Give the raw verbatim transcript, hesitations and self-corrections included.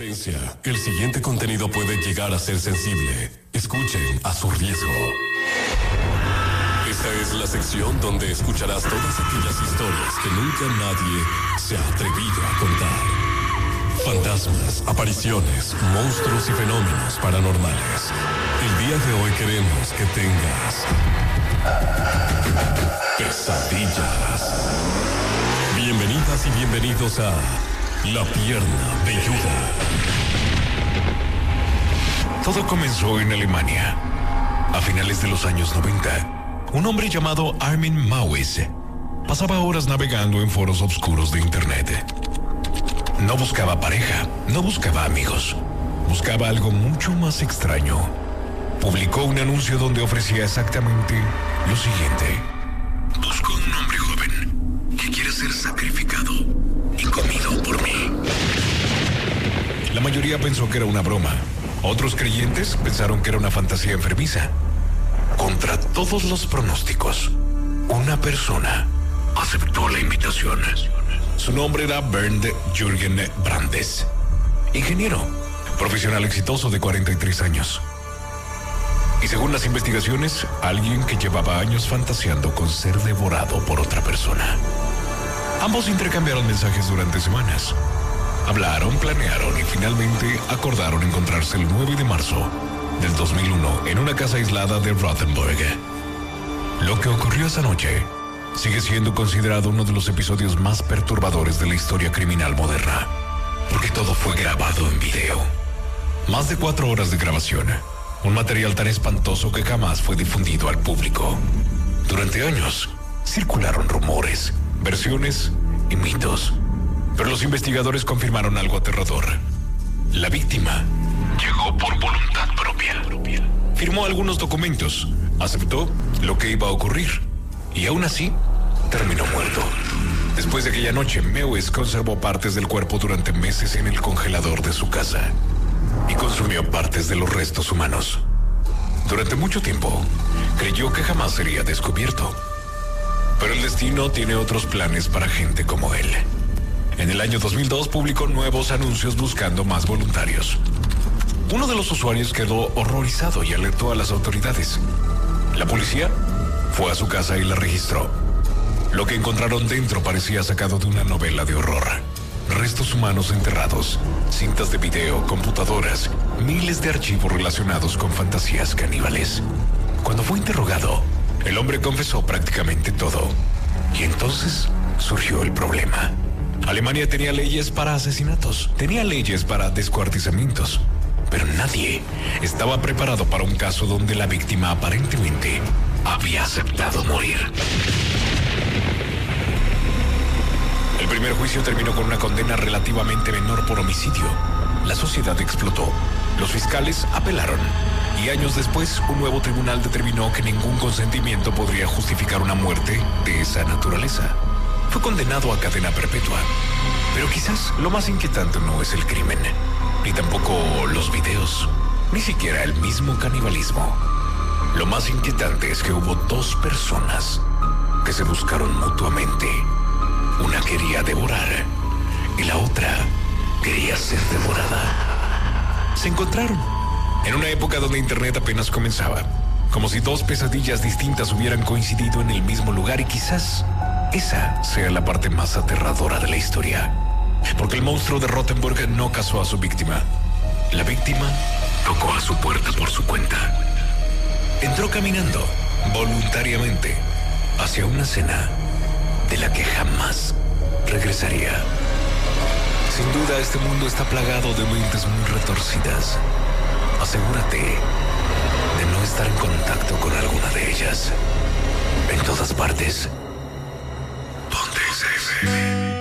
Advertencia, el siguiente contenido puede llegar a ser sensible. Escuchen a su riesgo. Esta es la sección donde escucharás todas aquellas historias que nunca nadie se ha atrevido a contar. Fantasmas, apariciones, monstruos y fenómenos paranormales. El día de hoy queremos que tengas pesadillas. Bienvenidas y bienvenidos a La Pierna Velluda. Todo comenzó en Alemania. A finales de los años noventa, un hombre llamado Armin Maues pasaba horas navegando en foros oscuros de internet. No buscaba pareja, no buscaba amigos, buscaba algo mucho más extraño. Publicó un anuncio donde ofrecía exactamente lo siguiente: busco un hombre joven que quiere ser sacrificado y comido por mí. La mayoría pensó que era una broma. Otros creyentes pensaron que era una fantasía enfermiza. Contra todos los pronósticos, una persona aceptó la invitación. Su nombre era Bernd Jürgen Brandes, ingeniero, profesional exitoso de cuarenta y tres años. Y según las investigaciones, alguien que llevaba años fantaseando con ser devorado por otra persona. Ambos intercambiaron mensajes durante semanas. Hablaron, planearon y finalmente acordaron encontrarse el nueve de marzo del dos mil uno en una casa aislada de Rothenburg. Lo que ocurrió esa noche sigue siendo considerado uno de los episodios más perturbadores de la historia criminal moderna, porque todo fue grabado en video. Más de cuatro horas de grabación, un material tan espantoso que jamás fue difundido al público. Durante años circularon rumores, versiones y mitos, pero los investigadores confirmaron algo aterrador. La víctima llegó por voluntad propia. Firmó algunos documentos, aceptó lo que iba a ocurrir y aún así terminó muerto. Después de aquella noche, Maues conservó partes del cuerpo durante meses en el congelador de su casa y consumió partes de los restos humanos. Durante mucho tiempo, creyó que jamás sería descubierto. Pero el destino tiene otros planes para gente como él. En el año dos mil dos publicó nuevos anuncios buscando más voluntarios. Uno de los usuarios quedó horrorizado y alertó a las autoridades. La policía fue a su casa y la registró. Lo que encontraron dentro parecía sacado de una novela de horror. Restos humanos enterrados, cintas de video, computadoras, miles de archivos relacionados con fantasías caníbales. Cuando fue interrogado, el hombre confesó prácticamente todo. Y entonces surgió el problema. Alemania tenía leyes para asesinatos, tenía leyes para descuartizamientos, pero nadie estaba preparado para un caso donde la víctima aparentemente había aceptado morir. El primer juicio terminó con una condena relativamente menor por homicidio. La sociedad explotó. Los fiscales apelaron. Y años después, un nuevo tribunal determinó que ningún consentimiento podría justificar una muerte de esa naturaleza. Fue condenado a cadena perpetua. Pero quizás lo más inquietante no es el crimen, ni tampoco los videos, ni siquiera el mismo canibalismo. Lo más inquietante es que hubo dos personas que se buscaron mutuamente. Una quería devorar y la otra quería ser devorada. Se encontraron en una época donde Internet apenas comenzaba, como si dos pesadillas distintas hubieran coincidido en el mismo lugar, y quizás esa sea la parte más aterradora de la historia, porque el monstruo de Rothenburg no cazó a su víctima. La víctima tocó a su puerta por su cuenta. Entró caminando voluntariamente hacia una cena de la que jamás regresaría. Sin duda, este mundo está plagado de mentes muy retorcidas. Asegúrate de no estar en contacto con alguna de ellas. En todas partes, ponte F M.